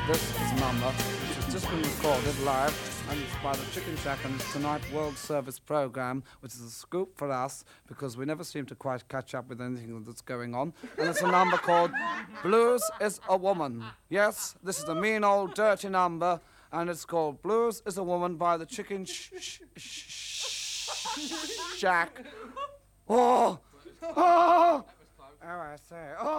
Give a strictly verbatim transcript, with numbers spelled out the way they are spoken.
This is a number which has just been recorded live, and it's by the Chicken Shack, and it's Tonight World Service Program, which is a scoop for us because we never seem to quite catch up with anything that's going on. And it's a number called Blues is a Woman. Yes, this is a mean old dirty number, and it's called Blues is a Woman by the Chicken sh- sh- sh- Shack. Oh, oh, oh, I say, oh.